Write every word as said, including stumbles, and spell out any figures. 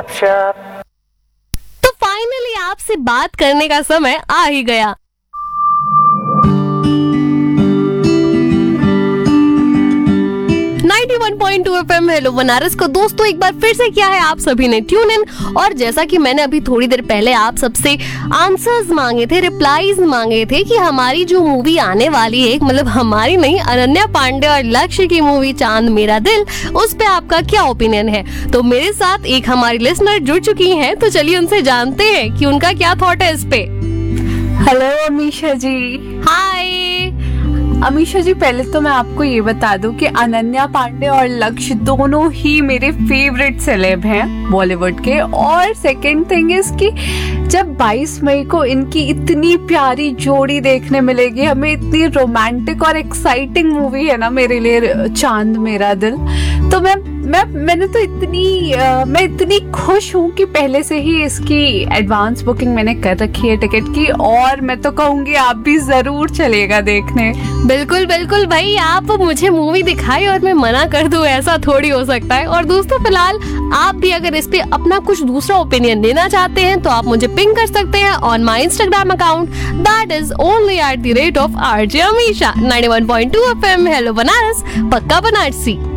तो फाइनली आपसे बात करने का समय आ ही गया। Ninety one point two FM hello Banaras को दोस्तों एक बार फिर से किया है आप सभी ने ट्यून इन। और जैसा कि मैंने अभी थोड़ी देर पहले आप सबसे आंसर्स मांगे थे, रिप्लाईज मांगे थे कि हमारी जो मूवी आने वाली है, मतलब हमारी नहीं, अनन्या पांडे और लक्ष्य की मूवी चांद मेरा दिल, उस पे आपका क्या ओपिनियन है। तो मेरे साथ एक हमारी लिसनर जुड़ चुकी हैं, तो चलिए उनसे जानते हैं कि उनका क्या थॉट है इस पे। हेलो अमीशा जी। हाय अमीशा जी, पहले तो मैं आपको ये बता दूं कि अनन्या पांडे और लक्ष्य दोनों ही मेरे फेवरेट सेलेब हैं बॉलीवुड के। और सेकंड थिंग इज कि जब बाईस मई को इनकी इतनी प्यारी जोड़ी देखने मिलेगी हमें, इतनी रोमांटिक और एक्साइटिंग मूवी है ना मेरे लिए चांद मेरा दिल, तो मैं मैं मैंने तो इतनी आ, मैं इतनी खुश हूँ कि पहले से ही इसकी एडवांस बुकिंग मैंने कर रखी है टिकट की। और मैं तो कहूँगी आप भी जरूर चलेगा देखने। बिल्कुल बिल्कुल भाई, आप मुझे मूवी दिखाई और मैं मना कर दूं, ऐसा थोड़ी हो सकता है। और दोस्तों फिलहाल आप भी अगर इस पे अपना कुछ दूसरा ओपिनियन देना चाहते हैं तो आप मुझे पिंग कर सकते हैं on my Instagram account, that is only at the rate of RJ Amisha. Ninety one point two FM hello Banaras, पक्का बनारसी।